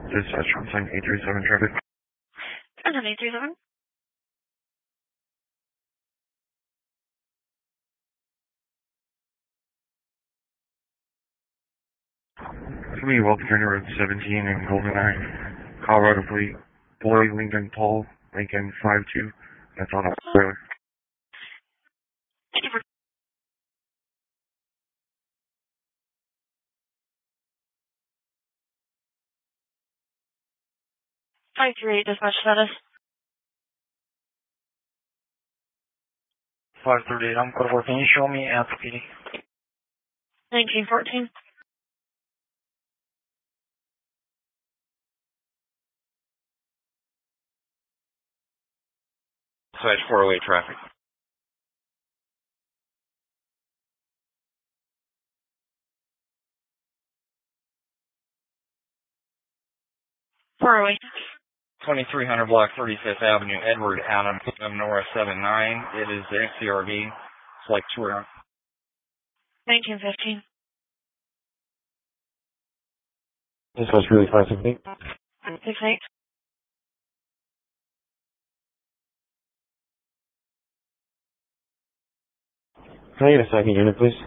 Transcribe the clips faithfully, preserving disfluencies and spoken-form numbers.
Dispatch one seven eight three seven traffic. one seven eight three seven. It's me, Walter County Road seventeen and Goldeneye, Colorado Fleet, Boy, Lincoln, Paul, Lincoln five two. That's on a trailer. Thank you for five three eight dispatch status. five thirty-eight, I'm Corvo. Can you show me Alpha P D? nineteen fourteen. Dispatch four oh eight traffic. four oh eight. twenty-three hundred block thirty-fifth Avenue, Edward Adam, Nora seven nine. It is the X C R V. It's like tour. nineteen fifteen. This was really five six eight. six eight. Can I get a second unit, please?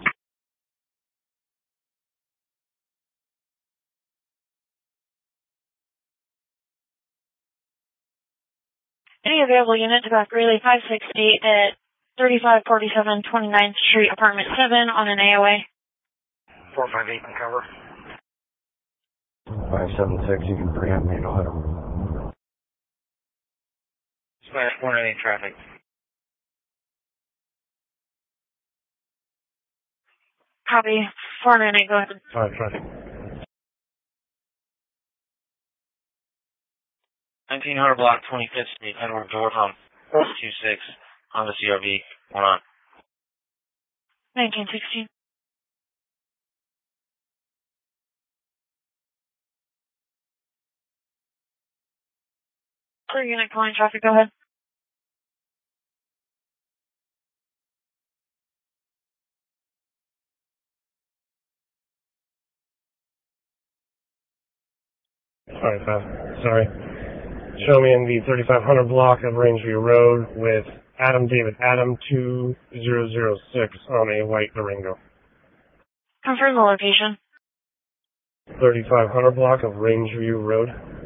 Any available unit to back relay five six eight at thirty-five forty-seven twenty-ninth Street, Apartment seven on an A O A. four five eight can cover. five seven six, you can preempt me, go ahead. Dispatch four ninety-eight traffic. Copy. four ninety-eight, go ahead. Five traffic. nineteen hundred block twenty-fifth Street, Edward Jordan, four two six, Honda C R V, one on. nineteen sixteen. Clear unit calling traffic, go ahead. Sorry, Pat. Sorry. Show me in the thirty-five hundred block of Rangeview Road with Adam David Adam two zero zero six on a white Durango. Confirm the location. thirty-five hundred block of Rangeview Road.